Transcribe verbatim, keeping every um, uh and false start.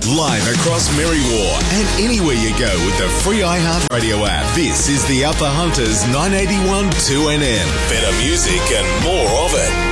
Live across Merriwar and anywhere you go with the free iHeartRadio app. This is the Upper Hunters nine eighty-one two N N. Better music and more of it.